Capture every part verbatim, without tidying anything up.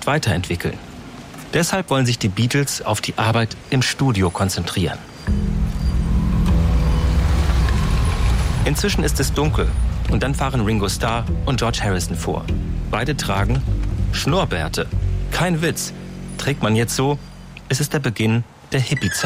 nicht weiterentwickeln. Deshalb wollen sich die Beatles auf die Arbeit im Studio konzentrieren. Inzwischen ist es dunkel und dann fahren Ringo Starr und George Harrison vor. Beide tragen Schnurrbärte. Kein Witz. Trägt man jetzt so, es ist der Beginn der Hippie-Zeit.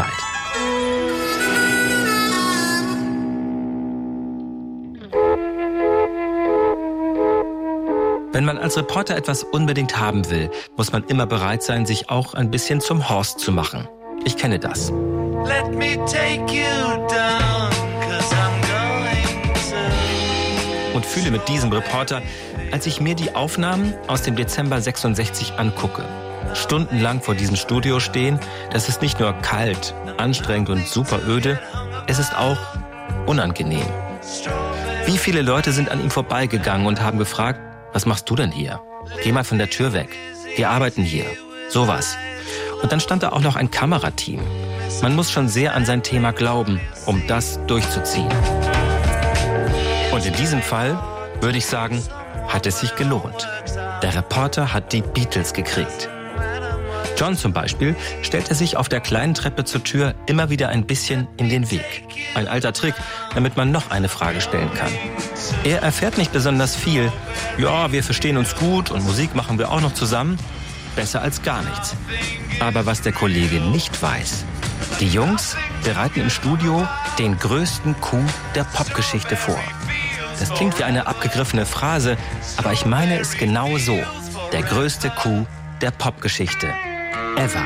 Wenn man als Reporter etwas unbedingt haben will, muss man immer bereit sein, sich auch ein bisschen zum Horst zu machen. Ich kenne das. Let me take you down, 'cause I'm going to. Und fühle mit diesem Reporter, als ich mir die Aufnahmen aus dem Dezember sechsundsechzig angucke. Stundenlang vor diesem Studio stehen, das ist nicht nur kalt, anstrengend und super öde, es ist auch unangenehm. Wie viele Leute sind an ihm vorbeigegangen und haben gefragt, was machst du denn hier? Geh mal von der Tür weg. Wir arbeiten hier. Sowas. Und dann stand da auch noch ein Kamerateam. Man muss schon sehr an sein Thema glauben, um das durchzuziehen. Und in diesem Fall würde ich sagen, hat es sich gelohnt. Der Reporter hat die Beatles gekriegt. John zum Beispiel stellte sich auf der kleinen Treppe zur Tür immer wieder ein bisschen in den Weg. Ein alter Trick, damit man noch eine Frage stellen kann. Er erfährt nicht besonders viel. Ja, wir verstehen uns gut und Musik machen wir auch noch zusammen. Besser als gar nichts. Aber was der Kollege nicht weiß, die Jungs bereiten im Studio den größten Coup der Popgeschichte vor. Das klingt wie eine abgegriffene Phrase, aber ich meine es genau so. Der größte Coup der Popgeschichte. Ever.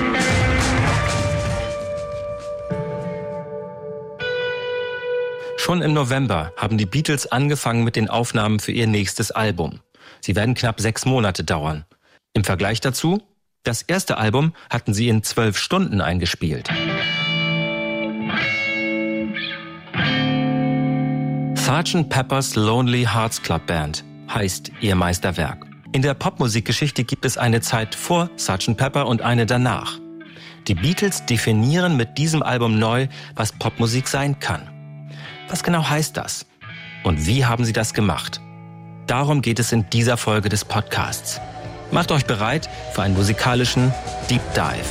Schon im November haben die Beatles angefangen mit den Aufnahmen für ihr nächstes Album. Sie werden knapp sechs Monate dauern. Im Vergleich dazu, das erste Album hatten sie in zwölf Stunden eingespielt. Sergeant Pepper's Lonely Hearts Club Band heißt ihr Meisterwerk. In der Popmusikgeschichte gibt es eine Zeit vor Sergeant Pepper und eine danach. Die Beatles definieren mit diesem Album neu, was Popmusik sein kann. Was genau heißt das? Und wie haben sie das gemacht? Darum geht es in dieser Folge des Podcasts. Macht euch bereit für einen musikalischen Deep Dive.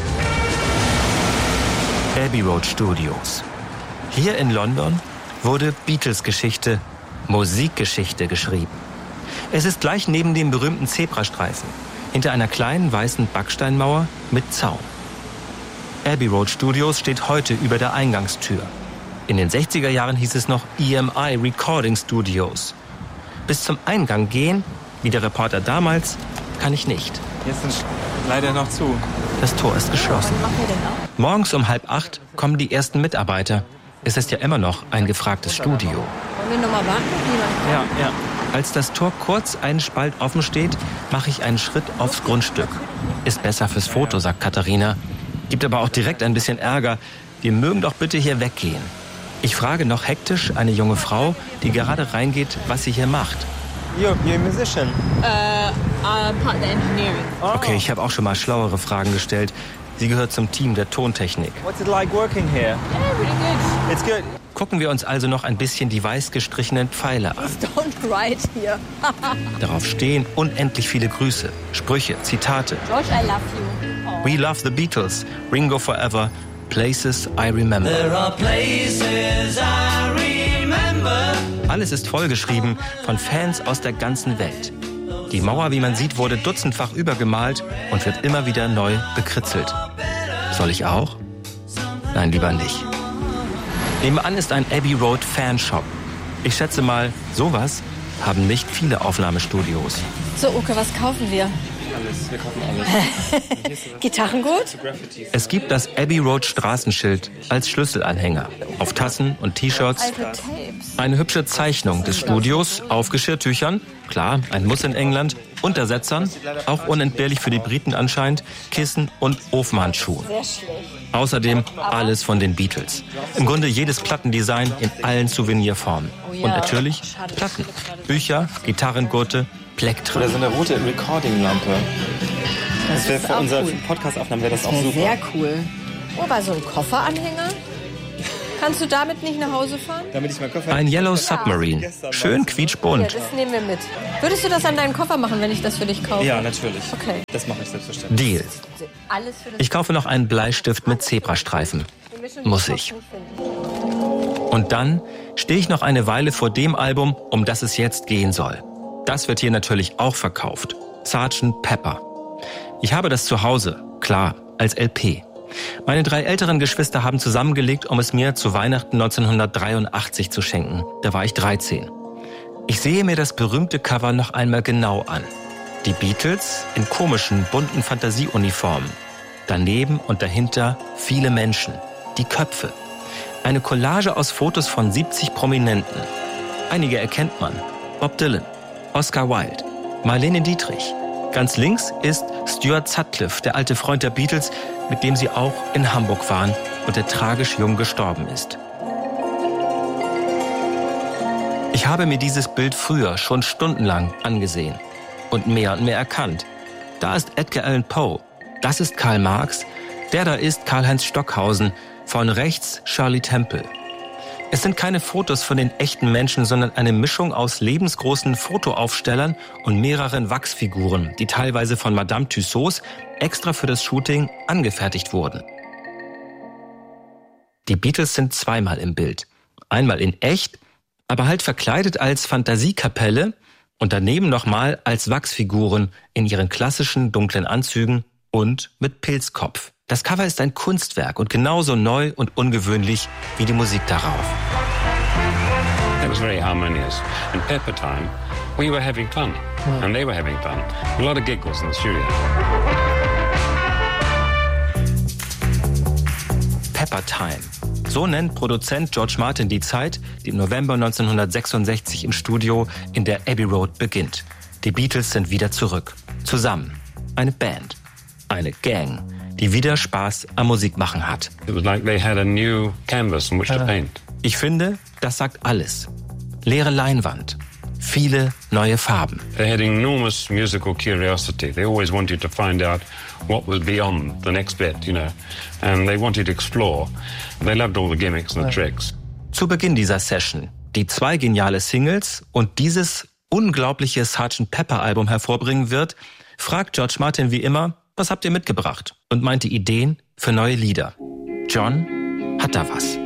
Abbey Road Studios. Hier in London wurde Beatles-Geschichte, Musikgeschichte geschrieben. Es ist gleich neben dem berühmten Zebrastreifen, hinter einer kleinen weißen Backsteinmauer mit Zaun. Abbey Road Studios steht heute über der Eingangstür. In den sechziger Jahren hieß es noch E M I Recording Studios. Bis zum Eingang gehen, wie der Reporter damals, kann ich nicht. Jetzt sind leider noch zu. Das Tor ist geschlossen. Was machen wir denn auch? Morgens um halb acht kommen die ersten Mitarbeiter. Es ist ja immer noch ein gefragtes Studio. Wollen wir noch mal warten? Ja, ja. Als das Tor kurz einen Spalt offen steht, mache ich einen Schritt aufs Grundstück. Ist besser fürs Foto, sagt Katharina. Gibt aber auch direkt ein bisschen Ärger. Wir mögen doch bitte hier weggehen. Ich frage noch hektisch eine junge Frau, die gerade reingeht, was sie hier macht. You're, you're a musician. Uh, I'm part of the engineering. Oh. Okay, ich habe auch schon mal schlauere Fragen gestellt. Sie gehört zum Team der Tontechnik. What's it like working here? Yeah, really good. It's good. Gucken wir uns also noch ein bisschen die weiß gestrichenen Pfeile an. Don't write here. Darauf stehen unendlich viele Grüße, Sprüche, Zitate. George, I love you. Oh. We love the Beatles, Ringo forever, places I remember. There are places I remember. Alles ist vollgeschrieben von Fans aus der ganzen Welt. Die Mauer, wie man sieht, wurde dutzendfach übergemalt und wird immer wieder neu bekritzelt. Soll ich auch? Nein, lieber nicht. Nebenan ist ein Abbey Road Fanshop. Ich schätze mal, sowas haben nicht viele Aufnahmestudios. So, Uke, was kaufen wir? Alles, wir kaufen alles. Gitarrengut? Es gibt das Abbey Road Straßenschild als Schlüsselanhänger auf Tassen und T-Shirts. Alte Tapes. Eine hübsche Zeichnung des Studios auf Geschirrtüchern, klar, ein Muss in England, Untersetzern, auch unentbehrlich für die Briten anscheinend, Kissen und Ofenhandschuhe. Sehr schlecht. Außerdem alles von den Beatles. Im Grunde jedes Plattendesign in allen Souvenirformen. Und natürlich Platten, Bücher, Gitarrengurte, Plektren. Oder so eine rote Recording-Lampe. Das wäre ist für auch unsere cool. Podcast-Aufnahmen wäre das, Das auch wäre super. sehr cool. Oh, bei so einem Kofferanhänger? Kannst du damit nicht nach Hause fahren? Damit ich meinen Koffer... Ein Yellow Submarine. Schön quietschbunt. Ja, das nehmen wir mit. Würdest du das an deinen Koffer machen, wenn ich das für dich kaufe? Ja, natürlich. Okay. Das mache ich selbstverständlich. Deal. Alles für das Ich kaufe noch einen Bleistift mit Zebrastreifen. Muss ich. Und dann stehe ich noch eine Weile vor dem Album, um das es jetzt gehen soll. Das wird hier natürlich auch verkauft. Sergeant Pepper. Ich habe das zu Hause, klar, als L P. Meine drei älteren Geschwister haben zusammengelegt, um es mir zu Weihnachten neunzehnhundertdreiundachtzig zu schenken. Da war ich dreizehn. Ich sehe mir das berühmte Cover noch einmal genau an. Die Beatles in komischen, bunten Fantasieuniformen. Daneben und dahinter viele Menschen. Die Köpfe. Eine Collage aus Fotos von siebzig Prominenten. Einige erkennt man. Bob Dylan, Oscar Wilde, Marlene Dietrich. Ganz links ist Stuart Sutcliffe, der alte Freund der Beatles, mit dem sie auch in Hamburg waren und der tragisch jung gestorben ist. Ich habe mir dieses Bild früher schon stundenlang angesehen und mehr und mehr erkannt. Da ist Edgar Allan Poe, das ist Karl Marx, der da ist Karl-Heinz Stockhausen, von rechts Shirley Temple. Es sind keine Fotos von den echten Menschen, sondern eine Mischung aus lebensgroßen Fotoaufstellern und mehreren Wachsfiguren, die teilweise von Madame Tussauds extra für das Shooting angefertigt wurden. Die Beatles sind zweimal im Bild. Einmal in echt, aber halt verkleidet als Fantasiekapelle und daneben nochmal als Wachsfiguren in ihren klassischen dunklen Anzügen und mit Pilzkopf. Das Cover ist ein Kunstwerk und genauso neu und ungewöhnlich wie die Musik darauf. It was very harmonious. In Pepper Time, we were having fun, and they were having fun. A lot of giggles in the studio. Pepper Time. So nennt Produzent George Martin die Zeit, die im November neunzehnhundertsechsundsechzig im Studio in der Abbey Road beginnt. Die Beatles sind wieder zurück. Zusammen. Eine Band. Eine Gang, die wieder Spaß am Musikmachen hat. It was like they had a new canvas on which to paint. Ich finde, das sagt alles. Leere Leinwand, viele neue Farben. They had enormous musical curiosity. They always wanted to find out what was beyond the next bit, you know. And they wanted to explore. They loved all the gimmicks and the tricks. Zu Beginn dieser Session, die zwei geniale Singles und dieses unglaubliche Sergeant Pepper Album hervorbringen wird, fragt George Martin wie immer, was habt ihr mitgebracht? Und meinte Ideen für neue Lieder. John hat da was.